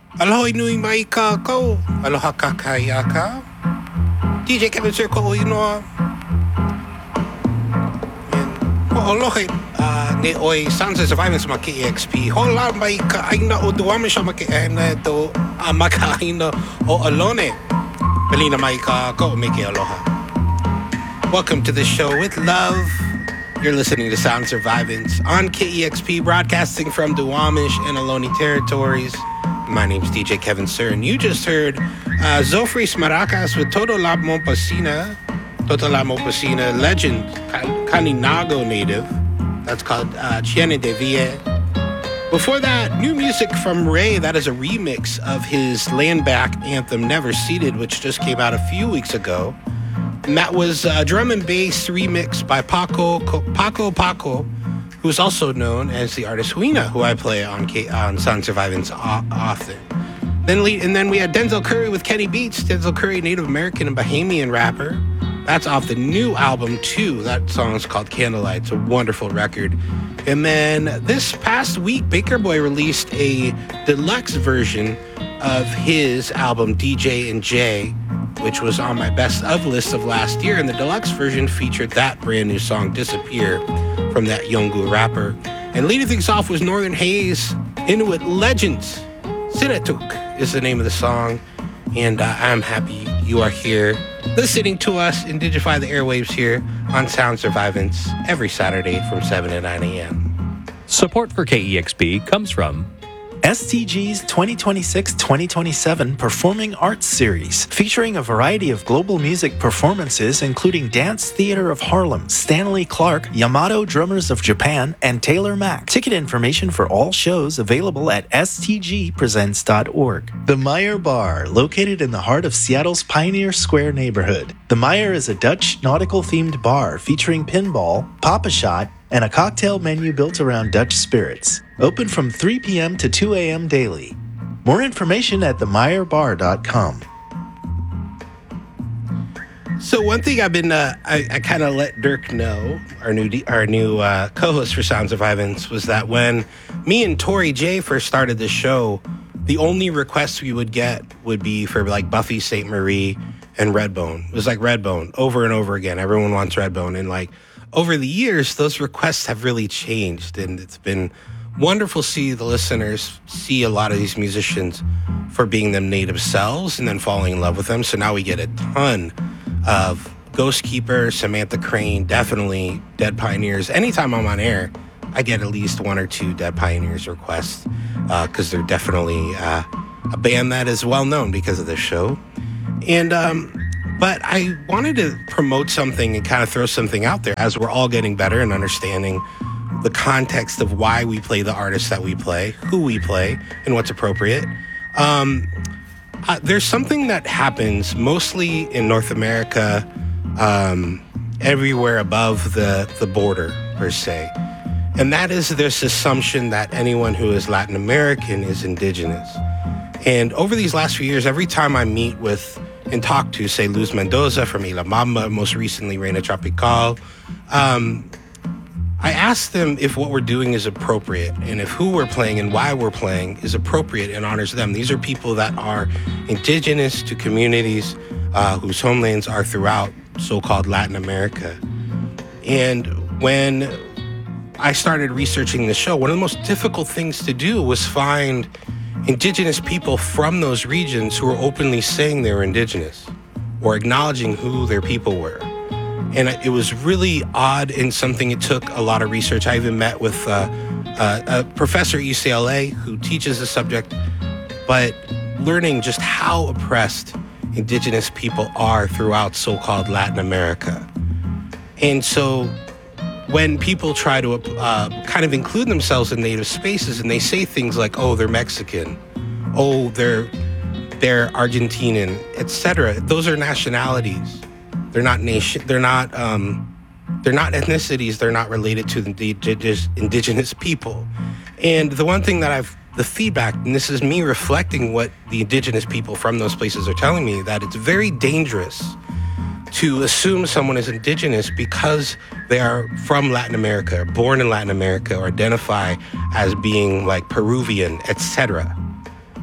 Aloha nui mai ka kau. Aloha kakayaka. DJ Kevin Sir ko inoa. Aloha ne oi Sansa Survivance ma KEXP. Hola mai ka aina o duamisha ma keena to maka aina o alone. Belina mai ka kau me ke aloha. Welcome to the show with love. You're listening to Sound Survivance on KEXP, broadcasting from Duwamish and Ohlone territories. My name's DJ Kevin Sir, and you just heard Zofris Maracas with Toto La Mopasina, legend, Kaninago native. That's called Chiene de Vie. Before that, new music from Ray. That is a remix of his land-back anthem, Never Seated, which just came out a few weeks ago. And that was a drum and bass remix by Paco, who's also known as the artist Huina, who I play on Sound Survivance often. Then we had Denzel Curry with Kenny Beats. Denzel Curry, Native American and Bahamian rapper. That's off the new album, too. That song is called Candlelight. It's a wonderful record. And then this past week, Baker Boy released a deluxe version of his album, DJ and J, which was on my best of list of last year. And the deluxe version featured that brand new song, Disappear, from that Yolngu rapper. And leading things off was Northern Haze, Inuit Legends. Sinatuk is the name of the song. And I'm happy you are here listening to us and Digify the airwaves here on Sound Survivance every Saturday from 7 to 9 a.m. Support for KEXP comes from STG's 2026-2027 Performing Arts Series, featuring a variety of global music performances including Dance Theater of Harlem, Stanley Clark, Yamato Drummers of Japan, and Taylor Mack. Ticket information for all shows available at stgpresents.org. The Meyer Bar, located in the heart of Seattle's Pioneer Square neighborhood. The Meyer is a Dutch nautical-themed bar featuring pinball, Pop-A-Shot, and a cocktail menu built around Dutch spirits. Open from 3 p.m. to 2 a.m. daily. More information at themeyerbar.com. So one thing I've been, I kind of let Dirk know, our new co-host for Sound Survivance, was that when me and Tori J first started the show, the only requests we would get would be for like Buffy St. Marie and Redbone. It was like Redbone over and over again. Everyone wants Redbone. And like over the years, those requests have really changed. And it's been wonderful to see the listeners see a lot of these musicians for being them native selves and then falling in love with them. So now we get a ton of Ghost Keeper, Samantha Crane, definitely Dead Pioneers. Anytime I'm on air, I get at least one or two Dead Pioneers requests because they're definitely a band that is well known because of this show. And but I wanted to promote something and kind of throw something out there as we're all getting better and understanding the context of why we play the artists that we play, who we play, and what's appropriate. There's something that happens mostly in North America, everywhere above the border, per se. And that is this assumption that anyone who is Latin American is indigenous. And over these last few years, every time I meet with and talk to, say, Luz Mendoza from Ila Mamba, most recently Reina Tropical, I ask them if what we're doing is appropriate and if who we're playing and why we're playing is appropriate and honors them. These are people that are indigenous to communities whose homelands are throughout so-called Latin America. And when I started researching the show, one of the most difficult things to do was find indigenous people from those regions who were openly saying they were indigenous or acknowledging who their people were. And it was really odd and something it took a lot of research. I even met with a professor at UCLA who teaches the subject, but learning just how oppressed indigenous people are throughout so-called Latin America. And so when people try to kind of include themselves in native spaces and they say things like, oh, they're Mexican, oh, they're Argentinian, etc., those are nationalities. They're not ethnicities. They're not related to the indigenous people. And the one thing that the feedback, and this is me reflecting what the indigenous people from those places are telling me, that it's very dangerous to assume someone is indigenous because they are from Latin America, born in Latin America, or identify as being like Peruvian, etc.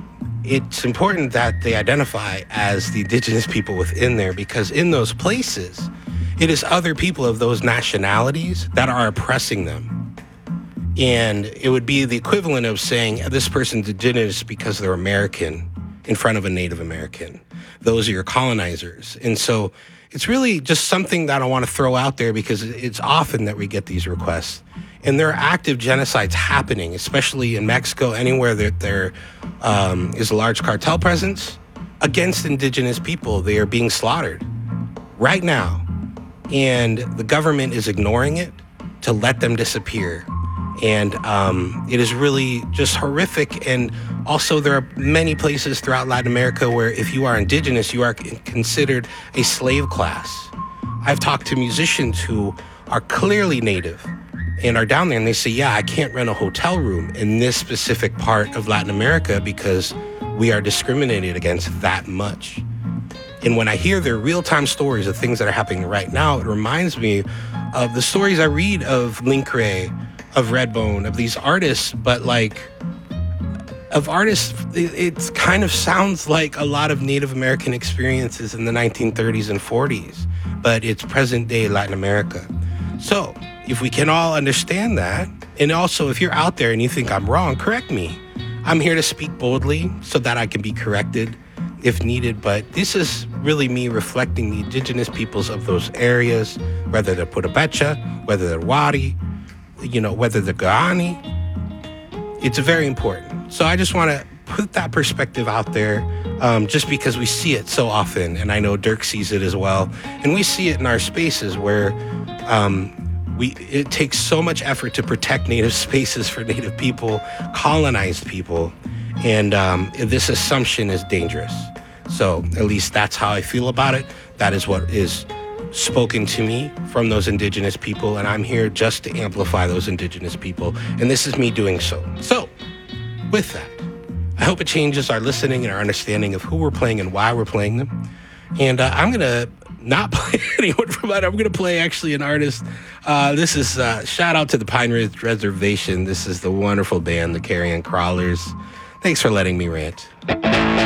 it's important that they identify as the indigenous people within there, because in those places, it is other people of those nationalities that are oppressing them. And it would be the equivalent of saying this person's indigenous because they're American in front of a Native American. Those are your colonizers. And so it's really just something that I want to throw out there, because it's often that we get these requests. And there are active genocides happening, especially in Mexico, anywhere that there is a large cartel presence against indigenous people. They are being slaughtered right now. And the government is ignoring it to let them disappear. And it is really just horrific. And also, there are many places throughout Latin America where if you are indigenous, you are considered a slave class. I've talked to musicians who are clearly native and are down there, and they say, yeah, I can't rent a hotel room in this specific part of Latin America because we are discriminated against that much. And when I hear their real-time stories of things that are happening right now, it reminds me of the stories I read of Lincre, of Redbone, of these artists, but of artists, it kind of sounds like a lot of Native American experiences in the 1930s and 40s, but it's present-day Latin America. So if we can all understand that, and also if you're out there and you think I'm wrong, correct me. I'm here to speak boldly so that I can be corrected if needed, but this is really me reflecting the indigenous peoples of those areas, whether they're Putupecha, whether they're Wari, whether they're Gaani. It's very important. So I just want to put that perspective out there, just because we see it so often, and I know Dirk sees it as well, and we see it in our spaces where it takes so much effort to protect Native spaces for Native people, colonized people, and this assumption is dangerous. So at least that's how I feel about it. That is what is spoken to me from those indigenous people, and I'm here just to amplify those indigenous people, and this is me doing so. So with that, I hope it changes our listening and our understanding of who we're playing and why we're playing them. And I'm going to not play anyone from that. I'm going to play actually an artist. This is shout out to the Pine Ridge Reservation. This is the wonderful band, the Carrion Crawlers. Thanks for letting me rant.